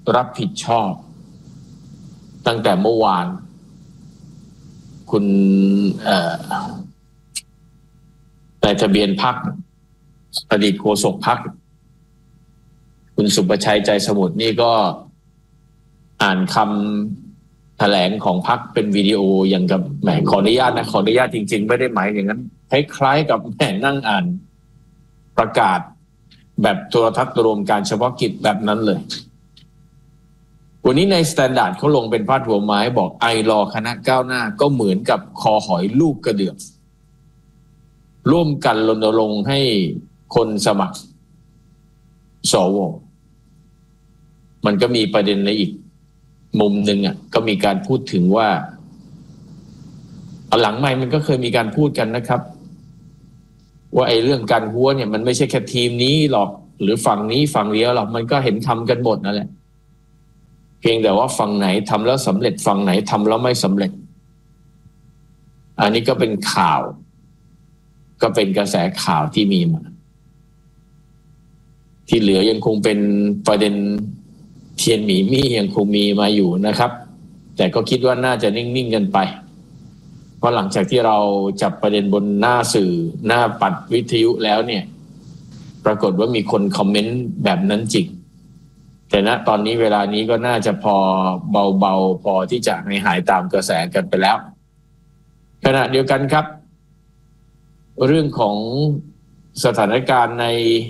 รับผิดชอบตั้งแต่เมื่อวานคุณนายทะเบียนพรรคอดีตโฆษกพรรคคุณสุประชัยใจสมุทรนี่ก็อ่านคำแถลงของพรรคเป็นวิดีโออย่างกับแหมขออนุญาตนะขออนุญาตจริงๆไม่ได้หมายอย่างนั้นคล้ายๆกับแหมนั่งอ่านประกาศแบบโทรทัศน์รวมการเฉพาะกิจแบบนั้นเลยวันนี้ในสแตนดาร์ดเขาลงเป็นพาดหัวไม้บอกไอรอคณะก้าวหน้าก็เหมือนกับคอหอยลูกกระเดือกร่วมกันรณรงค์ให้คนสมัครสวมันก็มีประเด็นในอีกมุมหนึ่งก็มีการพูดถึงว่าหลังไมค์มันก็เคยมีการพูดกันนะครับว่าไอ้เรื่องการหัวเนี่ยมันไม่ใช่แค่ทีมนี้หรอกหรือฝั่งนี้ฝั่งเดียวหรอกมันก็เห็นทำกันหมดนั่นแหละเพียงแต่ว่าฝั่งไหนทำแล้วสำเร็จฝั่งไหนทำแล้วไม่สำเร็จอันนี้ก็เป็นข่าวก็เป็นกระแสข่าวที่มีมาที่เหลือยังคงเป็นประเด็นเทียนหมีมี่ยังคงมีมาอยู่นะครับแต่ก็คิดว่าน่าจะนิ่งๆกันไปเพราะหลังจากที่เราจับประเด็นบนหน้าสื่อหน้าปัดวิทยุแล้วเนี่ยปรากฏว่ามีคนคอมเมนต์แบบนั้นจริงแต่ณตอนนี้เวลานี้ก็น่าจะพอเบาๆพอที่จะหายตามกระแสกันไปแล้วขณะเดียวกันครับเรื่องของสถานการณ์ใน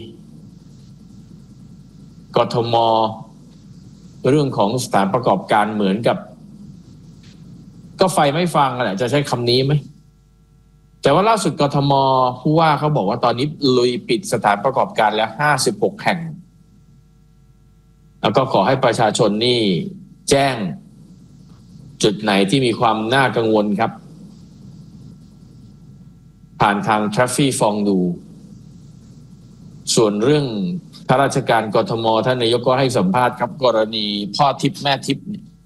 กทม.เรื่องของสถานประกอบการเหมือนกับก็ไฟไม่ฟังแหละจะใช้คำนี้ไหมแต่ว่าล่าสุดกทม.ผู้ว่าเขาบอกว่าตอนนี้ลุยปิดสถานประกอบการแล้ว56แห่งแล้วก็ขอให้ประชาชนนี่แจ้งจุดไหนที่มีความน่ากังวลครับผ่านทาง Traffic ฟองดูส่วนเรื่องข้าราชการกทม.ท่านนายกก็ให้สัมภาษณ์ครับกรณีพ่อทิพย์แม่ทิพย์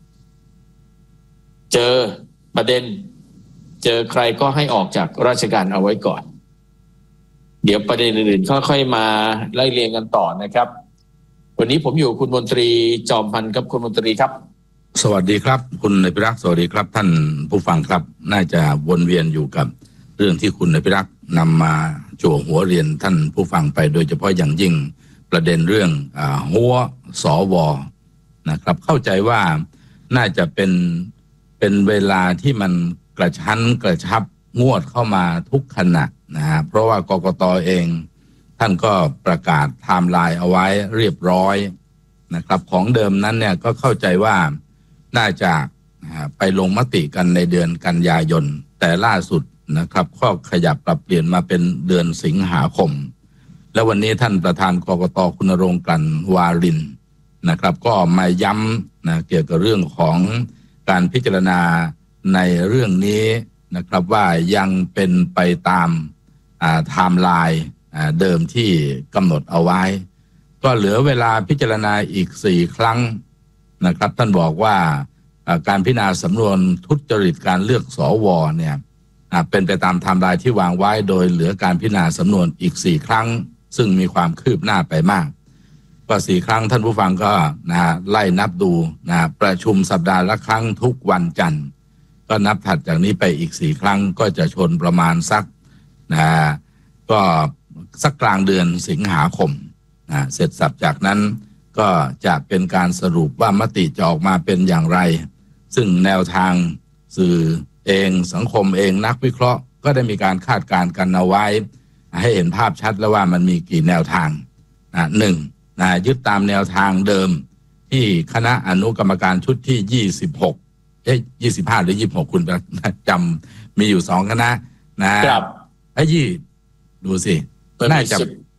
เจอประเด็นเจอใครก็ให้ออกจากราชการเอาไว้ก่อนเดี๋ยวประเด็นอื่นๆค่อยๆมาไล่เรียงกันต่อนะครับวันนี้ผมอยู่คุณมนตรีจอมพันธ์ครับคุณมนตรีครับสวัสดีครับคุณนายพิรักษ์สวัสดีครับท่านผู้ฟังครับน่าจะวนเวียนอยู่กับเรื่องที่คุณนายพิรักษ์นำมาจั่วหัวเรียนท่านผู้ฟังไปโดยเฉพาะอย่างยิ่งประเด็นเรื่องหัวสวนะครับเข้าใจว่าน่าจะเป็นเวลาที่มันกระชั้นกระชับงวดเข้ามาทุกขณะนะฮะเพราะว่ากกต.เองท่านก็ประกาศไทม์ไลน์เอาไว้เรียบร้อยนะครับของเดิมนั้นเนี่ยก็เข้าใจว่าน่าจะไปลงมติกันในเดือนกันยายนแต่ล่าสุดนะครับก็ขยับปรับเปลี่ยนมาเป็นเดือนสิงหาคมและวันนี้ท่านประธานกกต.คุณณรงค์ กลั่นวารินนะครับก็มาย้ำนะเกี่ยวกับเรื่องของการพิจารณาในเรื่องนี้นะครับว่ายังเป็นไปตามไทม์ไลน์เดิมที่กำหนดเอาไว้ก็เหลือเวลาพิจารณาอีก4ครั้งนะครับท่านบอกว่าการพิจารณาสำนวนทุจริตการเลือกสวเนี่ยเป็นไปตามไทม์ไลน์ที่วางไว้โดยเหลือการพิจารณาสำนวนอีก4ครั้งซึ่งมีความคืบหน้าไปมากก็4ครั้งท่านผู้ฟังก็ไล่นับดูประชุมสัปดาห์ละครั้งทุกวันจันทร์ก็นับถัดจากนี้ไปอีก4ครั้งก็จะชนประมาณสักก็สักกลางเดือนสิงหาคมเสร็จสับจากนั้นก็จะเป็นการสรุปว่ามติจะออกมาเป็นอย่างไรซึ่งแนวทางสื่อเองสังคมเองนักวิเคราะห์ก็ได้มีการคาดการณ์กันเอาไว้ให้เห็นภาพชัดแล้วว่ามันมีกี่แนวทาง1ยึดตามแนวทางเดิมที่คณะอนุกรรมการชุดที่25หรือ26คุณจำมีอยู่2คณะนะครับดูสิน่าจะ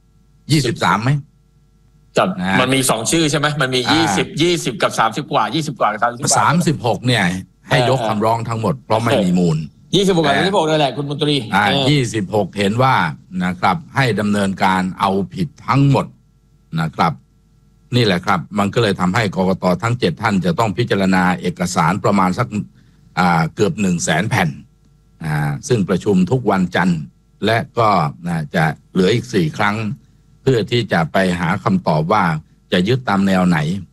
23ไหมมันมี2ชื่อใช่ไหมมันมี20กับ30กว่า20กว่ากับ 36เนี่ยให้ยกคำร้องทั้งหมดเพราะไม่มีมูล 26กับ26นั่นแหละคุณมนตรี 26เห็นว่านะครับให้ดำเนินการเอาผิดทั้งหมดนะครับนี่แหละครับมันก็เลยทำให้กกต.ทั้ง7ท่านจะต้องพิจารณาเอกสารประมาณสักเกือบ100,000 แผ่นซึ่งประชุมทุกวันจันทร์และก็จะเหลืออีก4ครั้งเพื่อที่จะไปหาคำตอบว่าจะยึดตามแนวไหน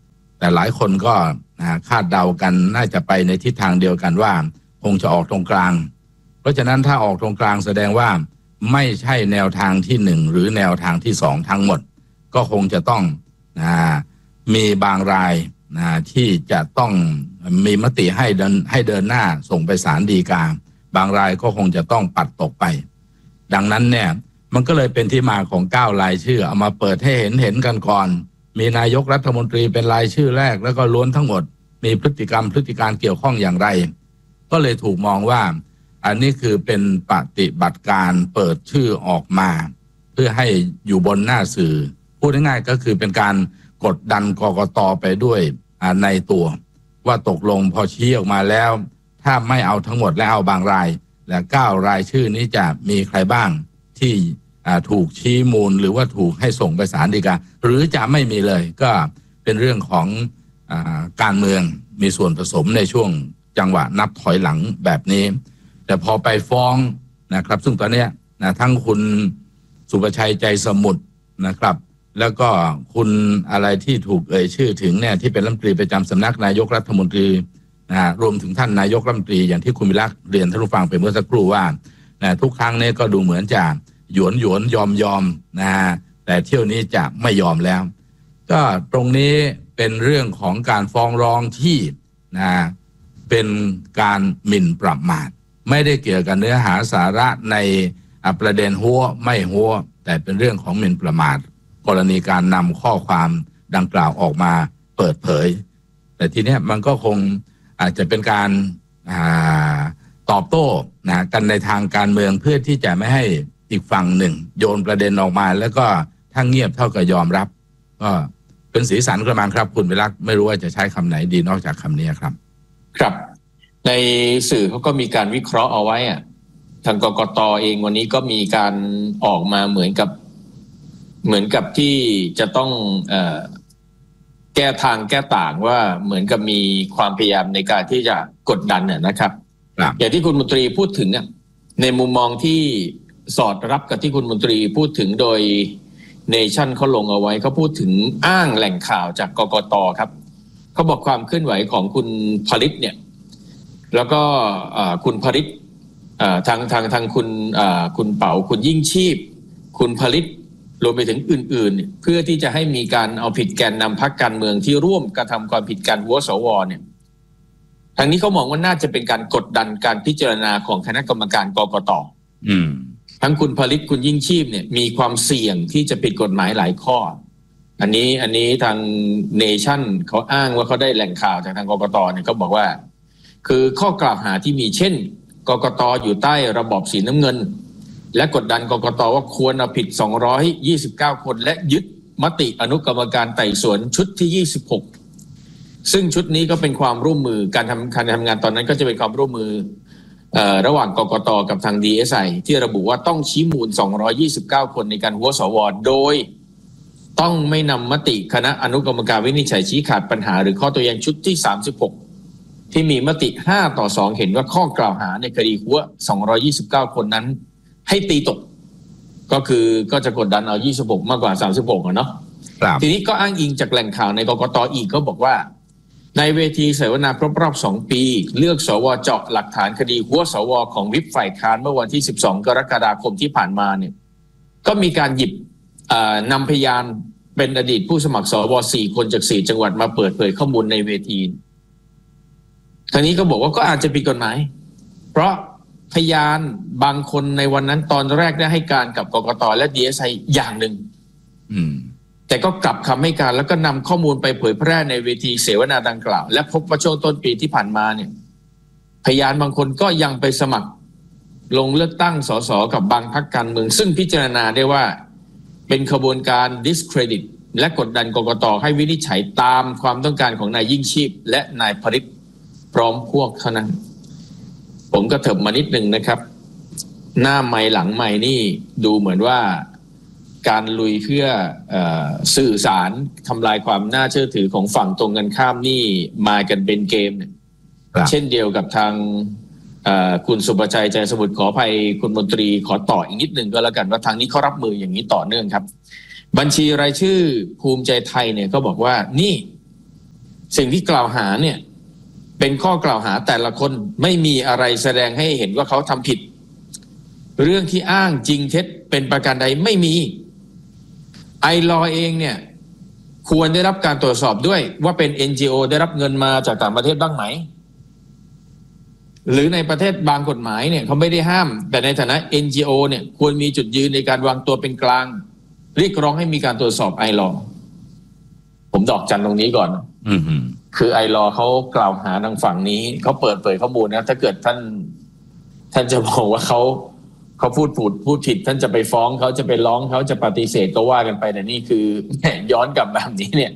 แต่หลายคนก็คาดเดากันน่าจะไปในทิศทางเดียวกันว่าคงจะออกตรงกลางเพราะฉะนั้นถ้าออกตรงกลางแสดงว่าไม่ใช่แนวทางที่1หรือแนวทางที่2ทั้งหมดก็คงจะต้องมีบางรายที่จะต้องมีมติให้เดินหน้าส่งไปศาลฎีกาบางรายก็คงจะต้องปัดตกไปดังนั้นเนี่ยมันก็เลยเป็นที่มาของ9รายชื่อเอามาเปิดให้เห็นกันก่อนมีนายกรัฐมนตรีเป็นรายชื่อแรกแล้วก็ล้วนทั้งหมดมีพฤติการเกี่ยวข้องอย่างไรก็เลยถูกมองว่าอันนี้คือเป็นปฏิบัติการเปิดชื่อออกมาเพื่อให้อยู่บนหน้าสื่อพูดง่ายๆก็คือเป็นการกดดันกกต.ไปด้วยในตัวว่าตกลงพอชี้ออกมาแล้วถ้าไม่เอาทั้งหมดและเอาบางรายและ9รายชื่อนี้จะมีใครบ้างที่ถูกชี้มูลหรือว่าถูกให้ส่งไปศาลฎีกาหรือจะไม่มีเลยก็เป็นเรื่องของการเมืองมีส่วนผสมในช่วงจังหวะนับถอยหลังแบบนี้แต่พอไปฟ้องนะครับซึ่งตอนนี้ทั้งคุณสุประชัยใจสมุทรนะครับแล้วก็คุณอะไรที่ถูกเอ่ยชื่อถึงเนี่ยที่เป็นรัฐมนตรีประจำสำนักนายกรัฐมนตรีรวมถึงท่านนายกรัฐมนตรีอย่างที่คุณวิรักษ์เรียนท่านผู้ฟังไปเมื่อสักครู่ว่าทุกครั้งนี้ก็ดูเหมือนจะหยวนยอมแต่เที่ยวนี้จะไม่ยอมแล้วก็ตรงนี้เป็นเรื่องของการฟ้องร้องที่เป็นการหมิ่นประมาทไม่ได้เกี่ยวกับเนื้อหาสาระในประเด็นหัวไม่หัวแต่เป็นเรื่องของหมิ่นประมาทกรณีการนำข้อความดังกล่าวออกมาเปิดเผยแต่ทีนี้มันก็คงอาจจะเป็นการตอบโต้กันในทางการเมืองเพื่อที่จะไม่ให้อีกฝั่งหนึ่งโยนประเด็นออกมาแล้วก็ถ้าเงียบเท่ากับยอมรับก็เป็นสีสันกระมังครับคุณวิรักษ์ไม่รู้ว่าจะใช้คำไหนดีนอกจากคำนี้ครับครับในสื่อเขาก็มีการวิเคราะห์เอาไว้ทางกกต.เองวันนี้ก็มีการออกมาเหมือนกับที่จะต้องแก้ทางแก้ต่างว่าเหมือนกับมีความพยายามในการที่จะกดดันนะครับอย่างที่คุณมนตรีพูดถึงในมุมมองที่สอดรับกับที่คุณมนตรีพูดถึงโดยเนชั่นเขาลงเอาไว้เขาพูดถึงอ้างแหล่งข่าวจากกกต.ครับเขาบอกความเคลื่อนไหวของคุณผลิตเนี่ยแล้วก็คุณผลิตทางคุณเป๋าคุณยิ่งชีพคุณผลิตรวมไปถึงอื่นๆเพื่อที่จะให้มีการเอาผิดแกนนำพรรคการเมืองที่ร่วมกระทำความผิดการหัวสวเนี่ยทางนี้เขามองว่าน่าจะเป็นการกดดันการพิจารณาของคณะกรรมการกกต.ทั้งคุณผลิตคุณยิ่งชีพเนี่ยมีความเสี่ยงที่จะผิดกฎหมายหลายข้ออันนี้ทางเนชั่นเขาอ้างว่าเขาได้แหล่งข่าวจากทางกกต.เนี่ยเขาบอกว่าคือข้อกล่าวหาที่มีเช่นกกต.อยู่ใต้ระบอบสีน้ำเงินและกดดันกกต.ว่าควรเอาผิด229คนและยึดมติอนุกรรมการไต่สวนชุดที่26ซึ่งชุดนี้ก็เป็นความร่วมมือการทำงานตอนนั้นก็จะเป็นความร่วมมือระหว่างกกต.กับทาง DSI ที่ระบุว่าต้องชี้มูล229คนในการหัวสว.โดยต้องไม่นำมติคณะอนุกรรมการวินิจฉัยชี้ขาดปัญหาหรือข้อโต้แย้งชุดที่36ที่มีมติ5-2เห็นว่าข้อกล่าวหาในคดีหัว229คนนั้นให้ตีตกก็จะกดดันเอา26มากกว่า36เนาะทีนี้ก็อ้างอิงจากแหล่งข่าวในกกต.อีกก็บอกว่าในเวทีเสวนาครบรอบ2ปีเลือกสว.เจาะหลักฐานคดีหัวสว.ของวิปฝ่ายค้านเมื่อวันที่12กรกฎาคมที่ผ่านมาเนี่ยก็มีการหยิบนำพยานเป็นอดีตผู้สมัครสว4คนจาก4จังหวัดมาเปิดเผยข้อมูลในเวทีทางนี้ก็บอกว่าก็อาจจะผิดกฎหมายเพราะพยานบางคนในวันนั้นตอนแรกได้ให้การกับกกต.และ DSI อย่างหนึ่งแต่ก็กลับคำให้การแล้วก็นำข้อมูลไปเผยแพร่ในเวทีเสวนาดังกล่าวและพบว่าช่วงต้นปีที่ผ่านมาเนี่ยพยานบางคนก็ยังไปสมัครลงเลือกตั้งสสกับบางพรรคการเมืองซึ่งพิจารณาได้ว่าเป็นขบวนการ discredit และกดดันกกต.ให้วินิจฉัยตามความต้องการของนายยิ่งชีพและนายผลิตพร้อมพวกเท่านั้นผมก็เถิบมานิดนึงนะครับหน้าไมค์หลังไมค์นี่ดูเหมือนว่าการลุยเพื่อสื่อสารทำลายความน่าเชื่อถือของฝั่งตรงกันข้ามนี่มากันเป็นเกมเนี่ยเช่นเดียวกับทางคุณสุประชัยใจสมุทรขออภัยคุณมนตรีขอต่ออีกนิดนึงก็แล้วกันว่าทางนี้เขารับมืออย่างนี้ต่อเนื่องครับบัญชีรายชื่อภูมิใจไทยเนี่ยก็บอกว่านี่สิ่งที่กล่าวหาเนี่ยเป็นข้อกล่าวหาแต่ละคนไม่มีอะไรแสดงให้เห็นว่าเขาทำผิดเรื่องที่อ้างจริงเท็จเป็นประการใดไม่มีไอลอเองเนี่ยควรได้รับการตรวจสอบด้วยว่าเป็น NGO ได้รับเงินมาจากต่างประเทศบ้างไหมหรือในประเทศบางกฎหมายเนี่ยเขาไม่ได้ห้ามแต่ในฐานะ NGO เนี่ยควรมีจุดยืนในการวางตัวเป็นกลางเรียกร้องให้มีการตรวจสอบไอลอผมดอกจันตรงนี้ก่อนคือไอลอเขากล่าวหาทางฝั่งนี้เขาเปิดเผยข้อมูลนะถ้าเกิดท่านจะบอกว่าเขาพูดผิดท่านจะไปฟ้องเขาจะไปร้องเขาจะปฏิเสธก็ว่ากันไปแต่นี่คือย้อนกลับแบบนี้เนี่ย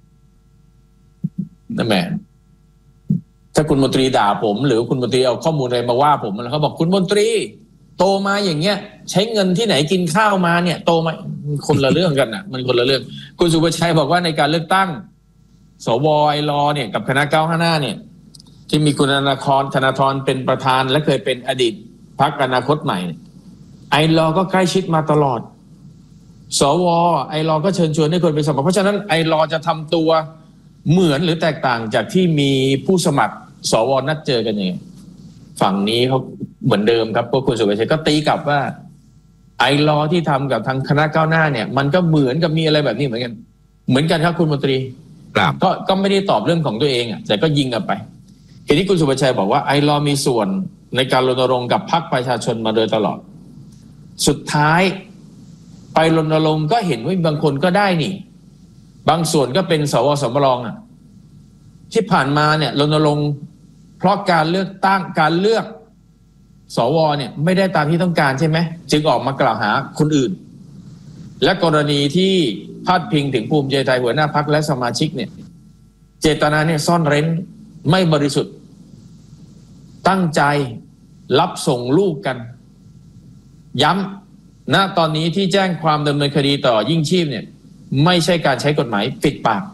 นั่นแหละถ้าคุณมนตรีด่าผมหรือคุณมนตรีเอาข้อมูลอะไรมาว่าผมแล้วเขาบอกคุณมนตรีโตมาอย่างเงี้ยใช้เงินที่ไหนกินข้าวมาเนี่ยโตมาคนละเรื่องกันอ่ะมันคนละเรื่องคุณสุประชัยบอกว่าในการเลือกตั้งสวไอลอเนี่ยกับคณะ955เนี่ยที่มีคุณธนาธรเป็นประธานและเคยเป็นอดีตพรรคอนาคตใหม่ไอลอก็ใกล้ชิดมาตลอดสวไอลอก็เชิญชวนให้คนไปสมัครเพราะฉะนั้นไอลอจะทำตัวเหมือนหรือแตกต่างจากที่มีผู้สมัครสวนัดเจอกันยังไงฝั่งนี้เขาเหมือนเดิมครับพวกคุณสุประชัยก็ตีกลับว่าไอลอที่ทำกับทางคณะก้าวหน้าเนี่ยมันก็เหมือนกับมีอะไรแบบนี้เหมือนกันครับคุณมนตรีก็ไม่ได้ตอบเรื่องของตัวเองแต่ก็ยิงกันไปทีนี้คุณสุประชัยบอกว่าไอลอมีส่วนในการรณรงค์กับพรรคประชาชนมาโดยตลอดสุดท้ายไปรณรงค์ก็เห็นว่าบางคนก็ได้นี่บางส่วนก็เป็นสวสำรองที่ผ่านมาเนี่ยรณรงค์เพราะการเลือกตั้งการเลือกสวเนี่ยไม่ได้ตามที่ต้องการใช่ไหมจึงออกมากล่าวหาคนอื่นและกรณีที่พาดพิงถึงภูมิใจไทยหัวหน้าพรรคและสมาชิกเนี่ยเจตนาเนี่ยซ่อนเร้นไม่บริสุทธิ์ตั้งใจรับส่งลูกกันย้ำณตอนนี้ที่แจ้งความดำเนินคดีต่อยิ่งชีพเนี่ยไม่ใช่การใช้กฎหมายปิดปาก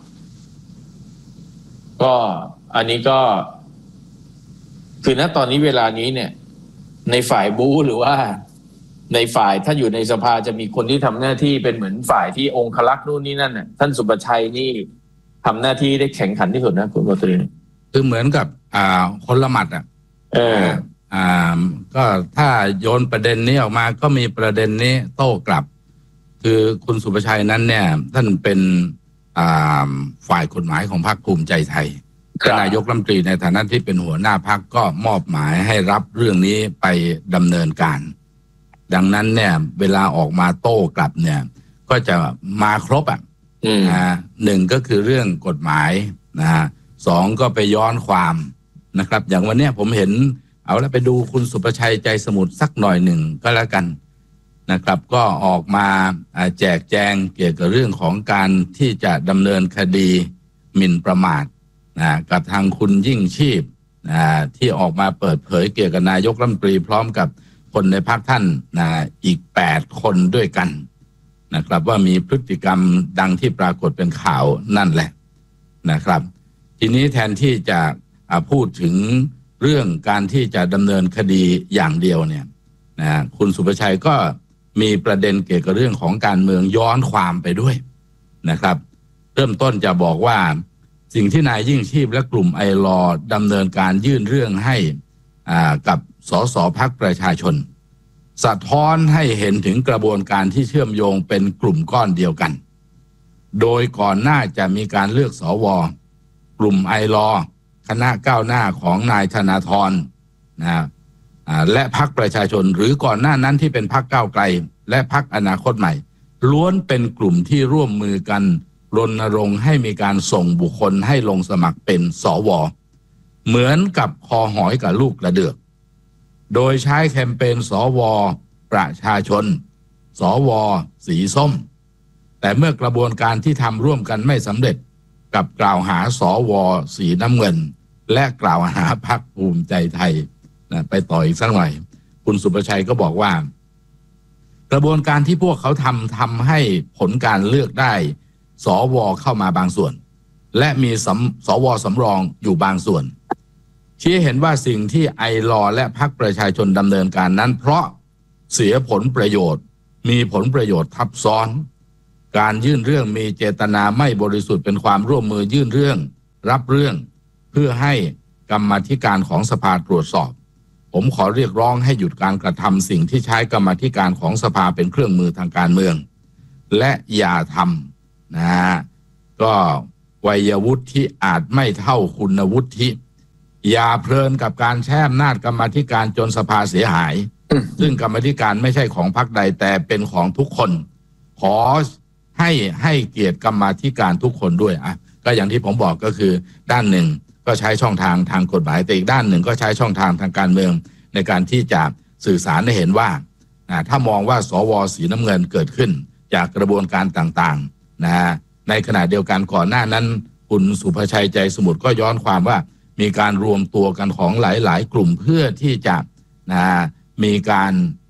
ก็อันนี้ก็คือณตอนนี้เวลานี้เนี่ยในฝ่ายบู๊หรือว่าในฝ่ายถ้าอยู่ในสภาจะมีคนที่ทำหน้าที่เป็นเหมือนฝ่ายที่องครักษ์นู่นนี่นั่นน่ะท่านสุประชัยนี่ทำหน้าที่ได้แข็งขันที่สุดนะคุณมนตรีคือเหมือนกับคนละหมัดก็ถ้าโยนประเด็นนี้ออกมาก็มีประเด็นนี้โต้กลับคือคุณสุประชัยนั้นเนี่ยท่านเป็นฝ่ายกฎหมายของพรรคภูมิใจไทยนายกรัฐมนตรีในฐานะที่เป็นหัวหน้าพรรคก็มอบหมายให้รับเรื่องนี้ไปดำเนินการดังนั้นเนี่ยเวลาออกมาโต้กลับเนี่ยก็จะมาครบหนึ่งก็คือเรื่องกฎหมายสองก็ไปย้อนความนะครับอย่างวันนี้ผมเห็นเอาแล้วไปดูคุณสุประชัยใจสมุทรสักหน่อยหนึ่งก็แล้วกันนะครับก็ออกมาแจกแจงเกี่ยวกับเรื่องของการที่จะดำเนินคดีหมิ่นประมาทกับทางคุณยิ่งชีพที่ออกมาเปิดเผยเกี่ยวกับนายกรัฐมนตรีพร้อมกับคนในพรรคท่านอีก8คนด้วยกันนะครับว่ามีพฤติกรรมดังที่ปรากฏเป็นข่าวนั่นแหละนะครับทีนี้แทนที่จะพูดถึงเรื่องการที่จะดำเนินคดีอย่างเดียวเนี่ยคุณสุประชัยก็มีประเด็นเกี่ยวกับเรื่องของการเมืองย้อนความไปด้วยนะครับเริ่มต้นจะบอกว่าสิ่งที่นายยิ่งชีพและกลุ่มไอลอดำเนินการยื่นเรื่องให้กับสสพรรคประชาชนสะท้อนให้เห็นถึงกระบวนการที่เชื่อมโยงเป็นกลุ่มก้อนเดียวกันโดยก่อนหน้าจะมีการเลือกสวกลุ่มไอลอคณะก้าวหน้าของนายธนาธรและพรรคประชาชนหรือก่อนหน้านั้นที่เป็นพรรคก้าวไกลและพรรคอนาคตใหม่ล้วนเป็นกลุ่มที่ร่วมมือกันรณรงค์ให้มีการส่งบุคคลให้ลงสมัครเป็นสวเหมือนกับคอหอยกับลูกกระเดือกโดยใช้แคมเปญสวประชาชนสวสีส้มแต่เมื่อกระบวนการที่ทำร่วมกันไม่สำเร็จกับกล่าวหาสวสีน้ำเงินและกล่าวหาพรรคภูมิใจไทยไปต่ออีกสักหน่อยคุณสุประชัยก็บอกว่ากระบวนการที่พวกเขาทำให้ผลการเลือกได้สวเข้ามาบางส่วนและมีสวสำรองอยู่บางส่วนชี้เห็นว่าสิ่งที่ไอลอและพรรคประชาชนดำเนินการนั้นเพราะเสียผลประโยชน์มีผลประโยชน์ทับซ้อนการยื่นเรื่องมีเจตนาไม่บริสุทธิ์เป็นความร่วมมือยื่นเรื่องรับเรื่องเพื่อให้กรรมาธิการของสภาตรวจสอบผมขอเรียกร้องให้หยุดการกระทำสิ่งที่ใช้กรรมาธิการของสภาเป็นเครื่องมือทางการเมืองและอย่าทำนะฮะก็วัยวุฒิที่อาจไม่เท่าคุณวุฒิอย่าเพลินกับการแช่อำนาจกรรมาธิการจนสภาเสียหายซึ่งกรรมาธิการไม่ใช่ของพรรคใดแต่เป็นของทุกคนขอให้เกียรติกรรมาธิการทุกคนด้วยก็อย่างที่ผมบอกก็คือด้านหนึ่งก็ใช้ช่องทางทางกฎหมายแต่อีกด้านหนึ่งก็ใช้ช่องทางทางการเมืองในการที่จะสื่อสารให้เห็นว่าถ้ามองว่าสว.สีน้ำเงินเกิดขึ้นจากกระบวนการต่างๆในขณะเดียวกันก่อนหน้านั้นคุณสุภชัยใจสมุทรก็ย้อนความว่ามีการรวมตัวกันของหลายๆกลุ่มเพื่อที่จะมีการ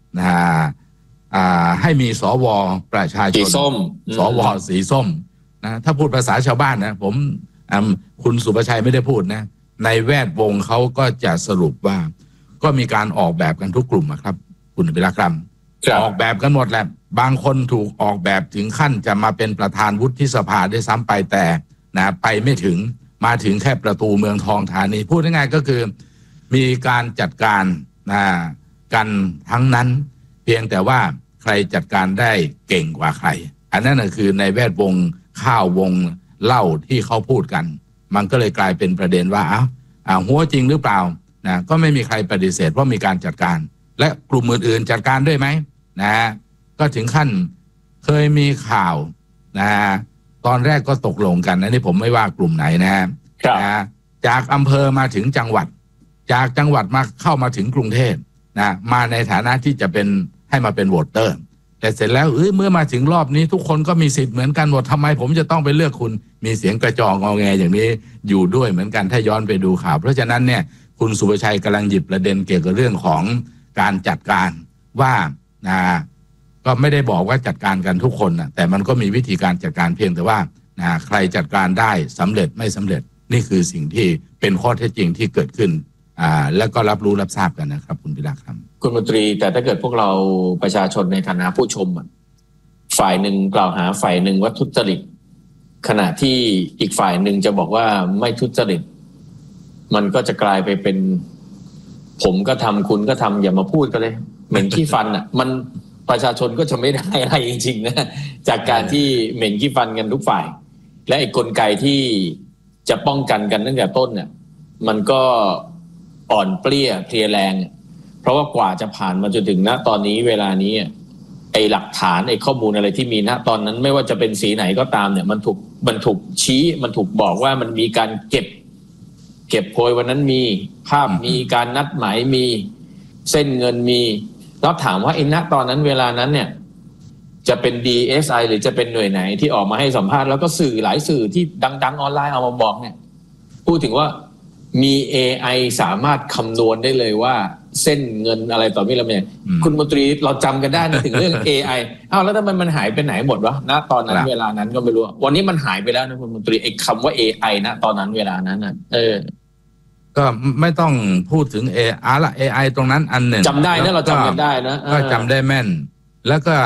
ให้มีสว.ประชาชนสว.สีส้มถ้าพูดภาษาชาวบ้านนะผมคุณสุภชัยไม่ได้พูดนะในแวดวงเขาก็จะสรุปว่าก็มีการออกแบบกันทุกกลุ่มครับคุณพิรักษ์ครับออกแบบกันหมดแหละบางคนถูกออกแบบถึงขั้นจะมาเป็นประธานวุฒิสภาได้ซ้ำไปแต่ไปไม่ถึงมาถึงแค่ประตูเมืองทองธานีพูดง่ายๆก็คือมีการจัดการกันทั้งนั้นเพียงแต่ว่าใครจัดการได้เก่งกว่าใครอันนั้นคือในแวดวงข้าววงเล่าที่เขาพูดกันมันก็เลยกลายเป็นประเด็นว่าหัวจริงหรือเปล่าก็ไม่มีใครปฏิเสธว่ามีการจัดการและกลุ่มอื่นๆจัดการด้วยไหมก็ถึงขั้นเคยมีข่าวตอนแรกก็ตกลงกันนี่ผมไม่ว่ากลุ่มไหนจากอำเภอมาถึงจังหวัดจากจังหวัดมาเข้ามาถึงกรุงเทพมาในฐานะที่จะเป็นให้มาเป็นโหวตเตอร์แต่เสร็จแล้วเมื่อมาถึงรอบนี้ทุกคนก็มีสิทธิ์เหมือนกันหมดทำไมผมจะต้องไปเลือกคุณมีเสียงกระจองงอแงอย่างนี้อยู่ด้วยเหมือนกันถ้าย้อนไปดูข่าวเพราะฉะนั้นเนี่ยคุณสุภชัยกำลังหยิบประเด็นเกี่ยวกับเรื่องของการจัดการว่าก็ไม่ได้บอกว่าจัดการกันทุกคนแต่มันก็มีวิธีการจัดการเพียงแต่ว่าใครจัดการได้สำเร็จไม่สำเร็จนี่คือสิ่งที่เป็นข้อเท็จจริงที่เกิดขึ้นแล้วก็รับรู้รับทราบกันนะครับคุณพิรักษ์ครับคุณมนตรีแต่ถ้าเกิดพวกเราประชาชนในฐานะผู้ชมฝ่ายหนึ่งกล่าวหาฝ่ายหนึ่งว่าทุจริตขณะที่อีกฝ่ายหนึ่งจะบอกว่าไม่ทุจริตมันก็จะกลายไปเป็นผมก็ทำคุณก็ทำอย่ามาพูดกันเลยเหม็นขี้ฟันมันประชาชนก็จะไม่ได้อะไรจริงๆนะจากการที่เหม็นขี้ฟันกันทุกฝ่ายและไอ้กลไกที่จะป้องกันกันตั้งแต่ต้นเนี่ยมันก็อ่อนเปลี้ยเพลียแรงเพราะว่ากว่าจะผ่านมาจนถึงณตอนนี้เวลานี้ไอ้หลักฐานไอ้ข้อมูลอะไรที่มีณตอนนั้นไม่ว่าจะเป็นสีไหนก็ตามเนี่ยมันถูกชี้มันถูกบอกว่ามันมีการเก็บโพยวันนั้นมีภาพมีการนัดหมายมีเส้นเงินมีแล้วถามว่าไอ้ณตอนนั้นเวลานั้นเนี่ยจะเป็น DSI หรือจะเป็นหน่วยไหนที่ออกมาให้สัมภาษณ์แล้วก็สื่อหลายสื่อที่ดังๆออนไลน์เอามาบอกเนี่ยพูดถึงว่ามี AI สามารถคำนวณได้เลยว่าเส้นเงินอะไรต่อมีอะไรเนี่ยคุณมนตรีเราจำกันได้นะถึงเรื่อง AI แล้วทำไมมันหายไปไหนหมดวะณตอนนั้นเวลานั้นก็ไม่รู้วันนี้มันหายไปแล้วนะคุณมนตรีไอ้คำว่า AI ณตอนนั้นเวลานั้นก็ไม่ต้องพูดถึง AI ตรงนั้นอันหนึ่งจำได้นะเราจำกันได้นะก็จำได้แม่นแล้วก็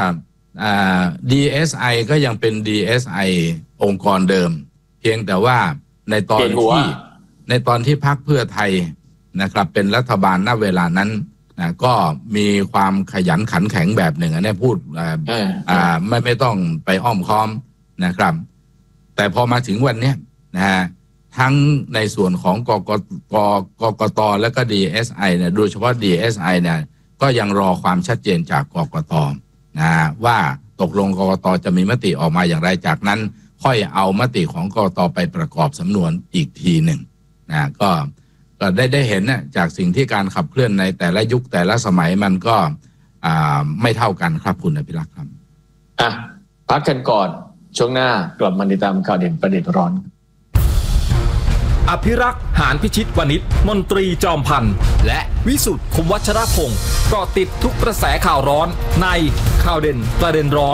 DSI ก็ยังเป็น DSI องค์กรเดิมเพียงแต่ว่าในตอนที่พรรคเพื่อไทยนะครับเป็นรัฐบาลณเวลานั้นก็มีความขยันขันแข็งแบบหนึ่งอันนี้พูดไม่ต้องไปอ้อมค้อมนะครับแต่พอมาถึงวันนี้ทั้งในส่วนของกกตและก็ DSI เนี่ยโดยเฉพาะ DSI เนี่ยก็ยังรอความชัดเจนจากกกตว่าตกลงกกตจะมีมติออกมาอย่างไรจากนั้นค่อยเอามติของกกตไปประกอบสำนวนอีกทีหนึ่งก็ได้เห็นจากสิ่งที่การขับเคลื่อนในแต่ละยุคแต่ละสมัยมันก็ไม่เท่ากันครับคุณอภิรักษ์ครับพักกันก่อนช่วงหน้ากลับมาติดตามข่าวเด่นประเด็นร้อนอภิรักษ์หานพิชิตวณิชมนตรีจอมพันธ์และวิสุทธิ์คุมวัชรพงศ์เกาะติดทุกกระแสข่าวร้อนในข่าวเด่นประเด็นร้อน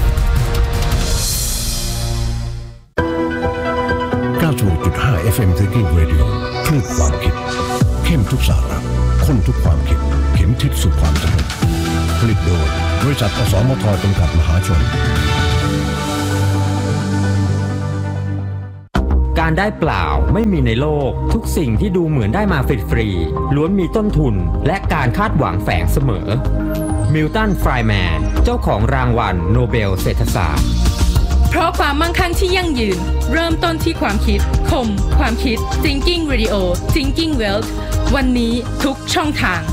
96.5 FM Thinking Radio คลื่นความคิดเข้มทุกสาระข้นทุกความคิดเข็มทิศสู่ความสำเร็จผลิตโดยบริษัทอสมทจำกัดมหาชนการได้เปล่าไม่มีในโลกทุกสิ่งที่ดูเหมือนได้มาฟรีๆล้วนมีต้นทุนและการคาดหวังแฝงเสมอมิลตัน ไฟร์แมนเจ้าของรางวัลโนเบลเศรษฐศาสตร์เพราะความมั่งคั่งที่ยั่งยืนเริ่มต้นที่ความคิดคมความคิด Thinking Radio Thinking Wealth วันนี้ทุกช่องทาง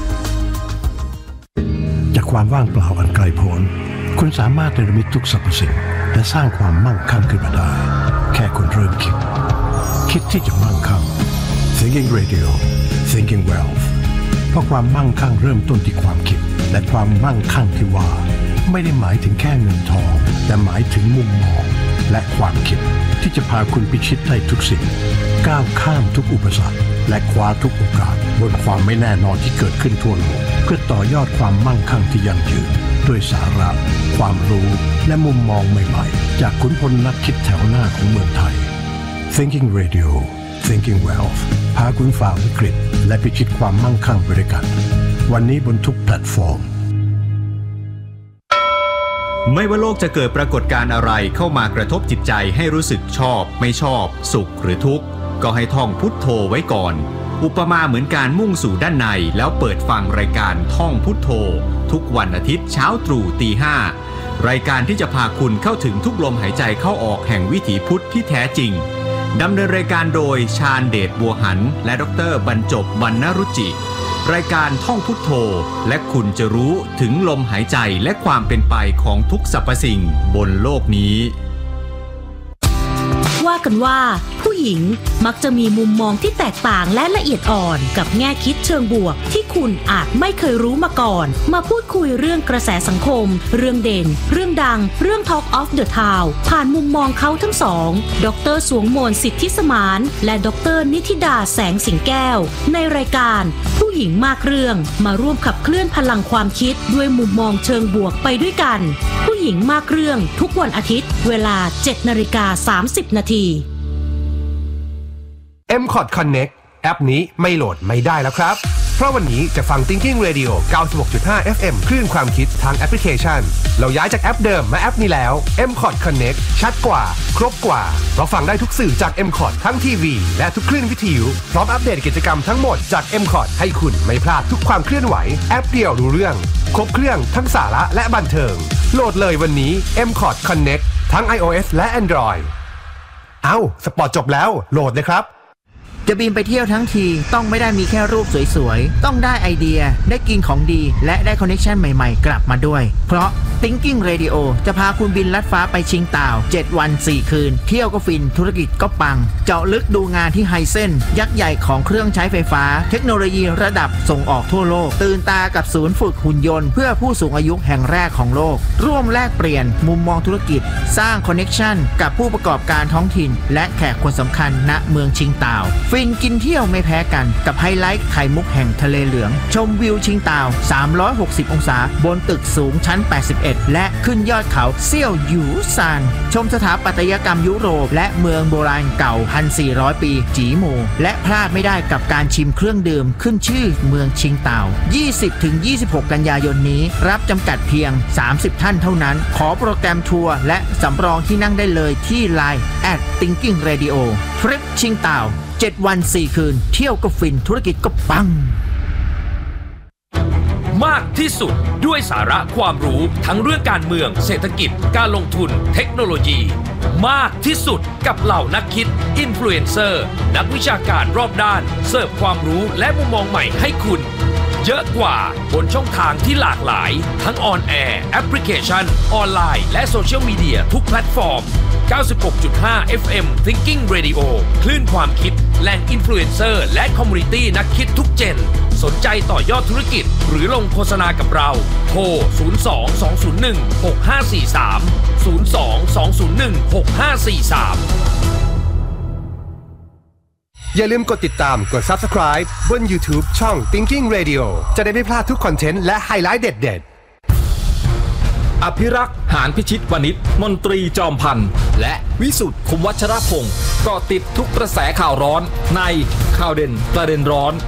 จากความว่างเปล่าอันไกลโพ้นคุณสามารถเนรมิตทุกสรรพสิ่งและสร้างความมั่งคั่งขึ้นมาได้แค่คุณเริ่มคิดที่จะมั่งคั่ง Thinking Radio Thinking Wealth เพราะความมั่งคั่งเริ่มต้นที่ความคิดและความมั่งคั่งที่ว่าไม่ได้หมายถึงแค่เงินทองแต่หมายถึงมุมมองและความคิดที่จะพาคุณพิชิตได้ทุกสิ่งก้าวข้ามทุกอุปสรรคและคว้าทุกโอกาสบนความไม่แน่นอนที่เกิดขึ้นทั่วโลกเพื่อต่อยอดความมั่งคั่งที่ยั่งยืนด้วยสาระความรู้และมุมมองใหม่ๆจากขุนพลนักคิดแถวหน้าของเมืองไทย Thinking Radio Thinking Wealth พาคุณฝ่าวิกฤตและพิชิตความมั่งคั่งไปด้วยกันวันนี้บนทุกแพลตฟอร์มไม่ว่าโลกจะเกิดปรากฏการณ์อะไรเข้ามากระทบจิตใจให้รู้สึกชอบไม่ชอบสุขหรือทุกข์ก็ให้ท่องพุทโธไว้ก่อนอุปมาเหมือนการมุ่งสู่ด้านในแล้วเปิดฟังรายการท่องพุทโธทุกวันอาทิตย์เช้าตรู่ตี 5รายการที่จะพาคุณเข้าถึงทุกลมหายใจเข้าออกแห่งวิถีพุทธที่แท้จริงดำเนินรายการโดยชาญเดชบัวหันและดร.บรรจบ วรรณรุจิรายการท่องพุทโธและคุณจะรู้ถึงลมหายใจและความเป็นไปของทุกสรรพสิ่งบนโลกนี้ว่ากันว่าผู้หญิงมักจะมีมุมมองที่แตกต่างและละเอียดอ่อนกับแง่คิดเชิงบวกที่คุณอาจไม่เคยรู้มาก่อนมาพูดคุยเรื่องกระแสสังคมเรื่องเด่นเรื่องดังเรื่อง Talk of the Town ผ่านมุมมองเขาทั้งสองดร.สวงมนต์สิทธิสมานและดร.นิธิดาแสงสิงแก้วในรายการผู้หญิงมากเรื่องมาร่วมขับเคลื่อนพลังความคิดด้วยมุมมองเชิงบวกไปด้วยกันผู้หญิงมากเรื่องทุกวันอาทิตย์เวลา 7:30 น. M-Cot Connect แอปนี้ไม่โหลดไม่ได้แล้วครับเพราะวันนี้จะฟัง Thinking Radio 96.5 FM คลื่นความคิดทางแอปพลิเคชันเราย้ายจากแอปเดิมมาแอปนี้แล้ว M-Cot Connect ชัดกว่าครบกว่าเพราะฟังได้ทุกสื่อจาก M-Cot ทั้งทีวีและทุกคลื่นวิทยุพร้อมอัปเดตกิจกรรมทั้งหมดจาก M-Cot ให้คุณไม่พลาดทุกความเคลื่อนไหวแอปเดียวรู้เรื่องครบเครื่องทั้งสาระและบันเทิงโหลดเลยวันนี้ M-Cot Connect ทั้ง iOS และ Android สปอร์ตจบแล้วโหลดเลยครับจะบินไปเที่ยวทั้งทีต้องไม่ได้มีแค่รูปสวยๆต้องได้ไอเดียได้กินของดีและได้คอนเนคชั่นใหม่ๆกลับมาด้วยเพราะ Thinking Radio จะพาคุณบินลัดฟ้าไปชิงต่าว7วัน4คืนเที่ยวก็ฟินธุรกิจก็ปังเจาะลึกดูงานที่ไฮเซนยักษ์ใหญ่ของเครื่องใช้ไฟฟ้าเทคโนโลยีระดับส่งออกทั่วโลกตื่นตากับศูนย์ฝึกหุ่นยนต์เพื่อผู้สูงอายุแห่งแรกของโลกร่วมแลกเปลี่ยนมุมมองธุรกิจสร้างคอนเนคชั่นกับผู้ประกอบการท้องถิ่นและแขกคนสำคัญณเมืองชิงต่าวฟินกินเที่ยวไม่แพ้กันกับไฮไลท์ไข่มุกแห่งทะเลเหลืองชมวิวชิงต่าว360องศาบนตึกสูงชั้น81และขึ้นยอดเขาเซี่ยวหยูซานชมสถาปัตยกรรมยุโรปและเมืองโบราณเก่า 1,400 ปีจีหมู่และพลาดไม่ได้กับการชิมเครื่องดื่มขึ้นชื่อเมืองชิงต่าว 20-26 กันยายนนี้รับจำกัดเพียง30ท่านเท่านั้นขอโปรแกรมทัวร์และสำรองที่นั่งได้เลยที่ LINE @Thinking Radio ทริปชิงต่าว7วัน4คืนเที่ยวก็ฟินธุรกิจก็ปังมากที่สุดด้วยสาระความรู้ทั้งเรื่องการเมืองเศรษฐกิจการลงทุนเทคโนโลยีมากที่สุดกับเหล่านักคิดอินฟลูเอนเซอร์นักวิชาการรอบด้านเสิร์ฟความรู้และมุมมองใหม่ให้คุณเยอะกว่าบนช่องทางที่หลากหลายทั้งออนแอร์แอปพลิเคชันออนไลน์และโซเชียลมีเดียทุกแพลตฟอร์ม 96.5 FM Thinking Radio คลื่นความคิดแหล่งอินฟลูเอนเซอร์และคอมมูนิตี้นักคิดทุกเจนสนใจต่อยอดธุรกิจหรือลงโฆษณากับเราโทร 02-201-6543 02-201-6543 อย่าลืมกดติดตามกด Subscribe บน YouTube ช่อง Thinking Radio จะได้ไม่พลาดทุกคอนเทนต์และไฮไลท์เด็ดอภิรักษ์หานพิชิตวณิชมนตรีจอมพันธ์และวิสุทธิ์คุมวัชรพงศ์เกาะติดทุกกระแสข่าวร้อนในข่าวเด่นประเด็นร้อน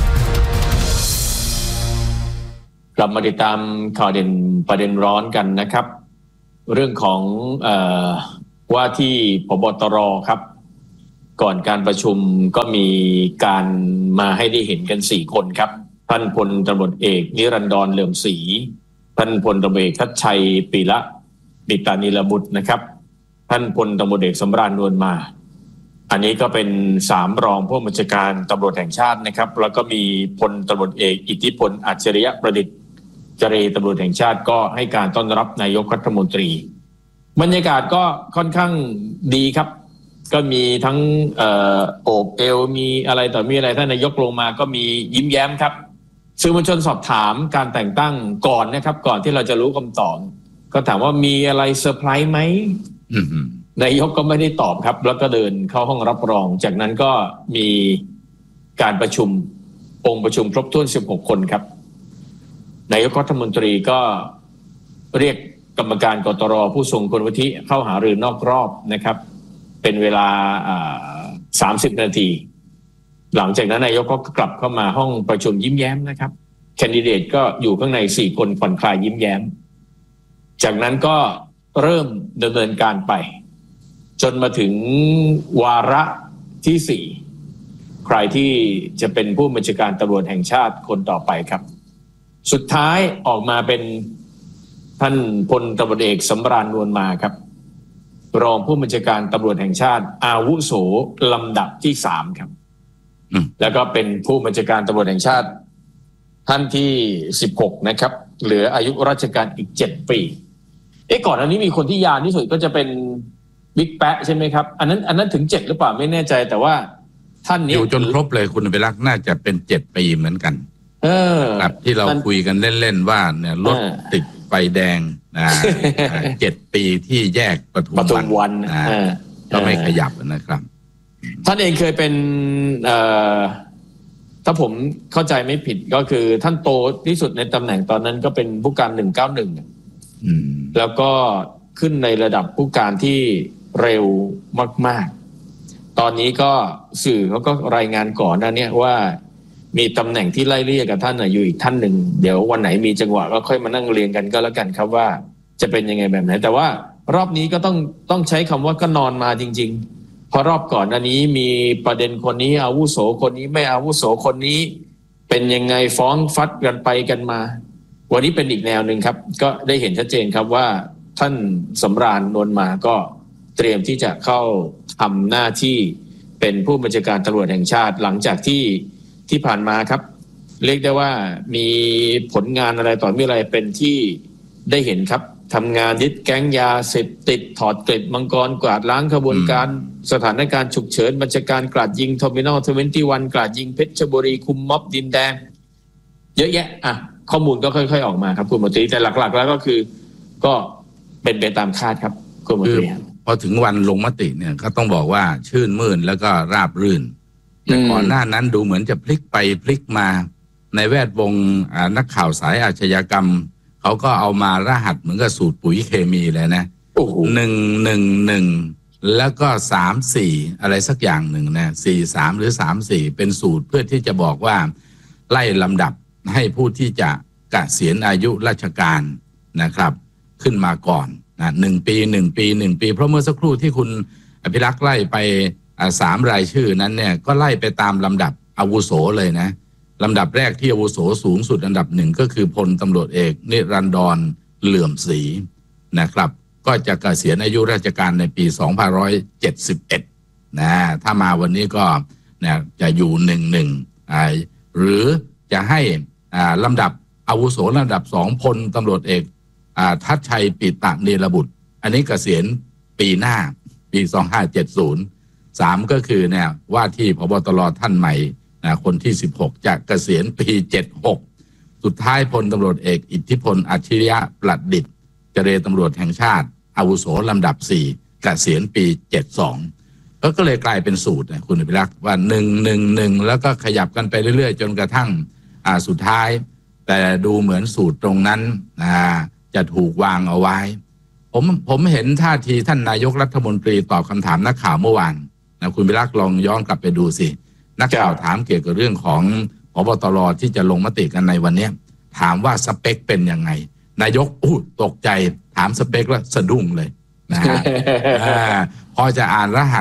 กลับมาติดตามข่าวเด่นประเด็นร้อนกันนะครับเรื่องของว่าที่ผบ.ตร.ครับก่อนการประชุมก็มีการมาให้ได้เห็นกัน4คนครับท่านพลตำรวจเอกนิรันดรเหลื่อมศรีท่านพลตำรวจเอกทัชชัยปีละดิตานิลบุตรนะครับท่านพลตำรวจเอกสำราญนวลมาอันนี้ก็เป็น3รองผู้บัญชาการตำรวจแห่งชาตินะครับแล้วก็มีพลตำรวจเอกอิทธิพลอัจฉริยะประดิษฐ์เจรตำรวจแห่งชาติก็ให้การต้อนรับนายกรัฐมนตรีบรรยากาศก็ค่อนข้างดีครับก็มีทั้งโอบเอวมีอะไรต่อมีอะไรท่านนายกลงมาก็มียิ้มแย้มครับสื่อมวลชนสอบถามการแต่งตั้งก่อนนะครับก่อนที่เราจะรู้คำตอบก็ถามว่ามีอะไรเซอร์ไพรส์ไหมนายกก็ไม่ได้ตอบครับแล้วก็เดินเข้าห้องรับรองจากนั้นก็มีการประชุมองค์ประชุมครบถ้วน16คนครับนายกรัฐมนตรีก็เรียกกรรมการกตรผู้ทรงคุณวุฒิเข้าหารือนอกรอบนะครับเป็นเวลา30 นาทีหลังจากนั้นนายกก็กลับเข้ามาห้องประชุมยิ้มแย้มนะครับแคนดิเดตก็อยู่ข้างใน4คนผ่อนคลายยิ้มแย้มจากนั้นก็เริ่มดำเนินการไปจนมาถึงวาระที่4ใครที่จะเป็นผู้บัญชาการตำรวจแห่งชาติคนต่อไปครับสุดท้ายออกมาเป็นท่านพลตำรวจเอกสำราญนวลมาครับรองผู้บัญชาการตำรวจแห่งชาติอาวุโสลำดับที่3ครับแล้วก็เป็นผู้บัญชาการตำรวจแห่งชาติท่านที่16นะครับเหลืออายุราชการอีก7 ปีก่อนอันนี้มีคนที่ยาวที่สุดก็จะเป็นบิ๊กแปะใช่ไหมครับอันนั้นถึง7หรือเปล่าไม่แน่ใจแต่ว่าท่านนี้อยู่จนครบเลยคุณอภิรักษ์น่าจะเป็น7 ปีเหมือนกันครับที่เราคุยกันเล่นๆว่าเนี่ยรถติดไฟแดง7 ปีที่แยกปทุมวันก็ไม่ขยับนะครับท่านเองเคยเป็นถ้าผมเข้าใจไม่ผิดก็คือท่านโตที่สุดในตำแหน่งตอนนั้นก็เป็นผู้การ191แล้วก็ขึ้นในระดับผู้การที่เร็วมากๆตอนนี้ก็สื่อเขาก็รายงานก่อนนะเนี่ยว่ามีตำแหน่งที่ไล่เรียกกับท่านอยู่อีกท่านหนึ่งเดี๋ยววันไหนมีจังหวะก็ค่อยมานั่งเรียงกันก็แล้วกันครับว่าจะเป็นยังไงแบบไหนแต่ว่ารอบนี้ก็ต้องใช้คำว่าก็นอนมาจริงๆเพราะรอบก่อนอันนี้มีประเด็นคนนี้อาวุโสคนนี้ไม่อาวุโสคนนี้เป็นยังไงฟ้องฟัดกันไปกันมาวันนี้เป็นอีกแนวหนึ่งครับก็ได้เห็นชัดเจนครับว่าท่านสำราญนวลมาก็เตรียมที่จะเข้าทำหน้าที่เป็นผู้บัญชาการตำรวจแห่งชาติหลังจากที่ผ่านมาครับเรียกได้ว่ามีผลงานอะไรต่อมีอะไรเป็นที่ได้เห็นครับทำงานยึดแก๊งยาเสพติดถอดเกล็ดมังกรกวาดล้างขบวนการสถานการณ์ฉุกเฉินบัญชาการกราดยิงเทอร์มินอล21กราดยิงเพชรบุรีคุมม็อบดินแดงเยอะแยะข้อมูลก็ค่อยๆออกมาครับคุณมนตรีแต่หลักๆแล้วก็คือก็เป็นไปตามคาดครับคุณมนตรีพอถึงวันลงมติเนี่ยก็ต้องบอกว่าชื่นมื่นแล้วก็ราบรื่นแต่ก่อนหน้านั้นดูเหมือนจะพลิกไปพลิกมาในแวดวงนักข่าวสายอาชญากรรมเขาก็เอามารหัสเหมือนกับสูตรปุ๋ยเคมีเลยนะ111แล้วก็34อะไรสักอย่างหนึ่งนะ43หรือ34เป็นสูตรเพื่อที่จะบอกว่าไล่ลำดับให้ผู้ที่จะเกษียณอายุราชการนะครับขึ้นมาก่อนนะ1 ปีเพราะเมื่อสักครู่ที่คุณอภิรักษ์ไล่ไป3 รายชื่อนั้นเนี่ยก็ไล่ไปตามลำดับอาวุโสเลยนะลำดับแรกที่อาวุโสสูงสุดอันดับ1ก็คือพลตำรวจเอกนิรันดรเหลื่อมศรีนะครับก็จะเกษียณอายุราชการในปี2571นะถ้ามาวันนี้ก็นะจะอยู่11หรือจะให้ลำดับอาวุโสลำดับ2พลตำรวจเอกทัชชัยปิตะเนรบุตรอันนี้เกษียณปีหน้าปี2570 3ก็คือเนี่ยว่าที่ผบตรท่านใหม่คนที่16จะเกษียณปี76สุดท้ายพลตำรวจเอกอิทธิพลอัจฉริยะประดิษฐ์เจรตำรวจแห่งชาติอาวุโสลำดับ4เกษียณปี72ก็เลยกลายเป็นสูตรคุณอภิรักษ์ว่า111แล้วก็ขยับกันไปเรื่อยๆจนกระทั่งสุดท้ายแต่ดูเหมือนสูตรตรงนั้นจะถูกวางเอาไว้ผมเห็นท่าทีท่านนายกรัฐมนตรีตอบคำถามนักข่าวเมื่อวานนะคุณอภิรักษ์ลองย้อนกลับไปดูสินักข่าวถามเกี่ยวกับเรื่องของผบตรที่จะลงมติกันในวันนี้ถามว่าสเปคเป็นยังไงนายกตกใจถามสเปคแล้วสะดุ้งเลยนะฮะพอจะอ่านรหัส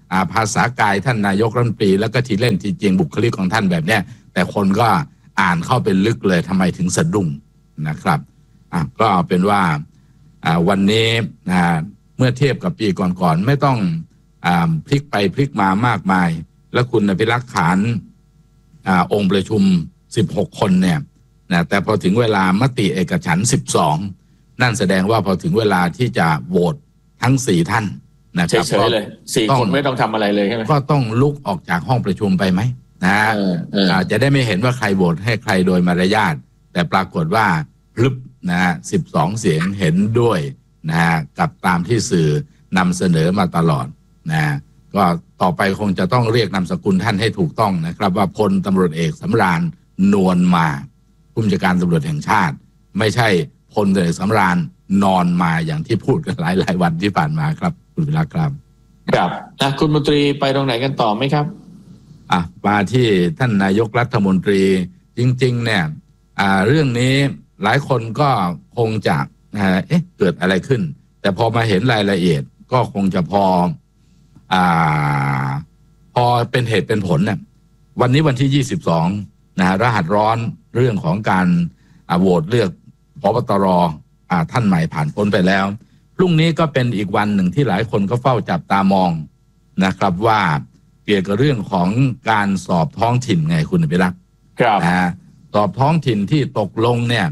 ภาษากายท่านนายกรัฐมนตรีแล้วก็ทีเล่นทีจริงบุคลิกของท่านแบบเนี้ยแต่คนก็อ่านเข้าไปลึกเลยทำไมถึงสะดุ้งนะครับก็เอาเป็นว่าวันนี้เมื่อเทียบกับปีก่อนๆไม่ต้องพลิกไปพลิกมามากมายแล้วคุณอภิรักษ์ขานองค์ประชุม16คนเนี่ยนะแต่พอถึงเวลามติเอกฉันท์12นั่นแสดงว่าพอถึงเวลาที่จะโหวตทั้ง4ท่านนะครับเฉยๆเลย4คนไม่ต้องทำอะไรเลยใช่ไหมก็ต้องลุกออกจากห้องประชุมไปไหมจะได้ไม่เห็นว่าใครโหวตให้ใครโดยมารยาทแต่ปรากฏว่าพลึบ12เสียงเห็นด้วยกับตามที่สื่อนำเสนอมาตลอดก็ต่อไปคงจะต้องเรียกนามสกุลท่านให้ถูกต้องนะครับว่าพลตำรวจเอกสำราญนวลมาผู้บัญชาการตำรวจแห่งชาติไม่ใช่พลตำรวจเอกสำราญนอนมาอย่างที่พูดกันหลายวันที่ผ่านมาครับคุณวิรักษ์ครับครับคุณมนตรีไปตรงไหนกันต่อไหมครับมาที่ท่านนายกรัฐมนตรีจริงๆเนี่ยเรื่องนี้หลายคนก็คงจะเกิดอะไรขึ้นแต่พอมาเห็นรายละเอียดก็คงจะพอเป็นเหตุเป็นผลเนี่ยวันนี้วันที่22รหัสร้อนเรื่องของการโหวตเลือกผบตรท่านใหม่ผ่านพ้นไปแล้วพรุ่งนี้ก็เป็นอีกวันหนึ่งที่หลายคนก็เฝ้าจับตามองนะครับว่าเกี่ยวกับเรื่องของการสอบท้องถิ่นไงคุณอภิรักษ์สอบท้องถิ่นที่ตกลงเนี่ย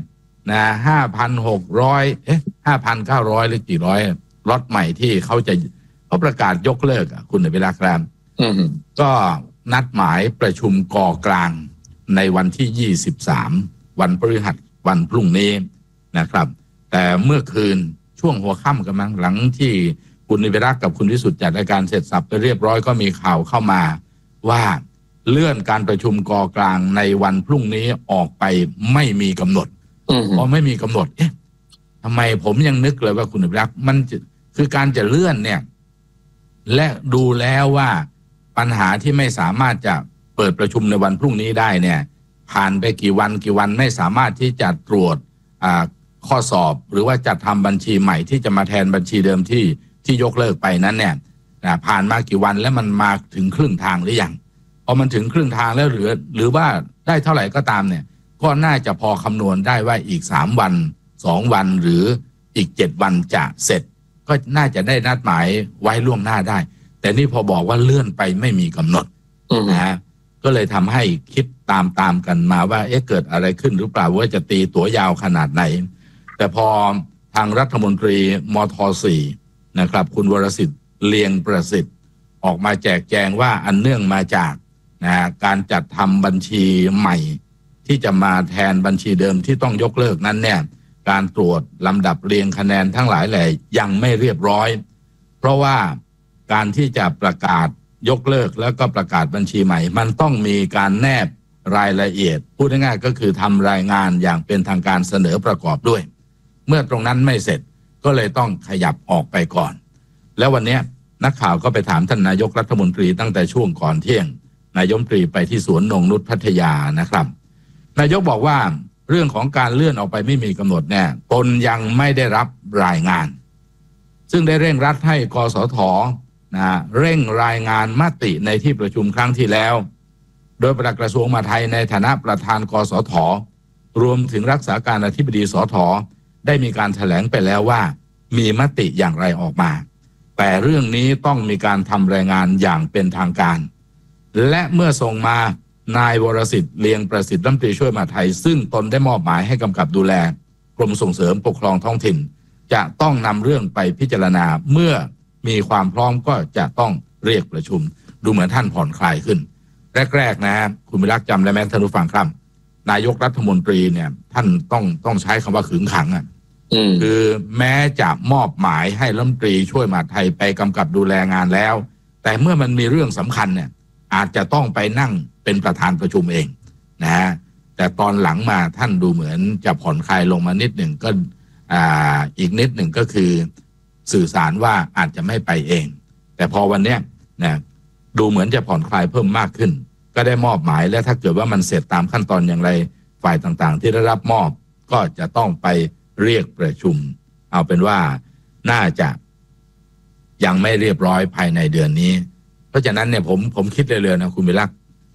5,900หรือกี่ร้อยล็อตใหม่ที่เขาประกาศยกเลิกคุณอภิรักษ์ครับก็นัดหมายประชุมกกลางในวันที่23วันพฤหัสวันพรุ่งนี้นะครับแต่เมื่อคืนช่วงหัวค่ำกำลังหลังที่คุณอภิรักษ์กับคุณวิสุทธิ์จัดรายการเสร็จสับไปเรียบร้อยก็มีข่าวเข้ามาว่าเลื่อนการประชุมกกลางในวันพรุ่งนี้ออกไปไม่มีกำหนดพอไม่มีกำหนดทำไมผมยังนึกเลยว่าคุณอภิรักษ์มันคือการจะเลื่อนเนี่ยและดูแล้วว่าปัญหาที่ไม่สามารถจะเปิดประชุมในวันพรุ่งนี้ได้เนี่ยผ่านไปกี่วันไม่สามารถที่จะตรวจข้อสอบหรือว่าจัดทำบัญชีใหม่ที่จะมาแทนบัญชีเดิมที่ยกเลิกไปนั้นเนี่ยผ่านมากี่วันแล้วมันมาถึงครึ่งทางหรือยังพอมันถึงครึ่งทางแล้วหรือว่าได้เท่าไหร่ก็ตามเนี่ยก็น่าจะพอคำนวณได้ว่าอีก3วัน2วันหรืออีก7วันจะเสร็จก็น่าจะได้นัดหมายไว้ล่วงหน้าได้แต่นี่พอบอกว่าเลื่อนไปไม่มีกำหนดก็เลยทำให้คิดตามกันมาว่าเกิดอะไรขึ้นหรือเปล่าว่าจะตีตัวยาวขนาดไหนแต่พอทางรัฐมนตรีมท.4นะครับคุณวรสิทธิ์เลียงประสิทธิ์ออกมาแจกแจงว่าอันเนื่องมาจากการจัดทำบัญชีใหม่ที่จะมาแทนบัญชีเดิมที่ต้องยกเลิกนั้นเนี่ยการตรวจลำดับเรียงคะแนนทั้งหลายแหล่ยังไม่เรียบร้อยเพราะว่าการที่จะประกาศยกเลิกแล้วก็ประกาศบัญชีใหม่มันต้องมีการแนบรายละเอียดพูดง่ายๆก็คือทำรายงานอย่างเป็นทางการเสนอประกอบด้วยเมื่อตรงนั้นไม่เสร็จก็เลยต้องขยับออกไปก่อนแล้ววันนี้นักข่าวก็ไปถามท่านนายกรัฐมนตรีตั้งแต่ช่วงก่อนเที่ยงนายกรัฐมนตรีไปที่สวนนงนุชพัทยานะครับนายกบอกว่าเรื่องของการเลื่อนออกไปไม่มีกำหนดแน่ตนยังไม่ได้รับรายงานซึ่งได้เร่งรัดให้กสท.เร่งรายงานมติในที่ประชุมครั้งที่แล้วโดยปลัดกระทรวงมหาดไทยในฐานะประธานกสท.รวมถึงรักษาการอธิบดีสท.ได้มีการแถลงไปแล้วว่ามีมติอย่างไรออกมาแต่เรื่องนี้ต้องมีการทำรายงานอย่างเป็นทางการและเมื่อส่งมานายวรสิทธิ์เลียงประสิทธิ์รัฐมนตรีช่วยมหาดไทยซึ่งตนได้มอบหมายให้กำกับดูแลกรมส่งเสริมปกครองท้องถิ่นจะต้องนำเรื่องไปพิจารณาเมื่อมีความพร้อมก็จะต้องเรียกประชุมดูเหมือนท่านผ่อนคลายขึ้นแรกๆนะคุณวิรักษ์จำได้ไหมท่านผู้ฟังครับนายกรัฐมนตรีเนี่ยท่านต้องใช้คำว่าขึงขังคือแม้จะมอบหมายให้รัฐมนตรีช่วยมหาดไทยไปกำกับดูแลงานแล้วแต่เมื่อมันมีเรื่องสำคัญเนี่ยอาจจะต้องไปนั่งเป็นประธานประชุมเองนะแต่ตอนหลังมาท่านดูเหมือนจะผ่อนคลายลงมานิดหนึ่งก็อีกนิดหนึ่งก็คือสื่อสารว่าอาจจะไม่ไปเองแต่พอวันนี้นะดูเหมือนจะผ่อนคลายเพิ่มมากขึ้นก็ได้มอบหมายและถ้าเกิดว่ามันเสร็จตามขั้นตอนอย่างไรฝ่ายต่างๆที่ได้รับมอบก็จะต้องไปเรียกประชุมเอาเป็นว่าน่าจะยังไม่เรียบร้อยภายในเดือนนี้เพราะฉะนั้นเนี่ยผมคิดเร็วๆนะคุณวิรักษ์